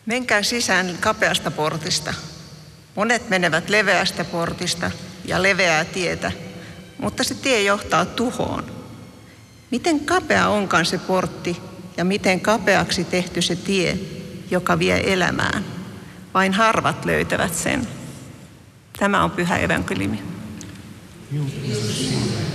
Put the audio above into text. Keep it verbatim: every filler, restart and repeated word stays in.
Menkää sisään kapeasta portista. Monet menevät leveästä portista ja leveää tietä, mutta se tie johtaa tuhoon. Miten kapea onkaan se portti ja miten kapeaksi tehty se tie, joka vie elämään? Vain harvat löytävät sen. Tämä on pyhä evankeliumi.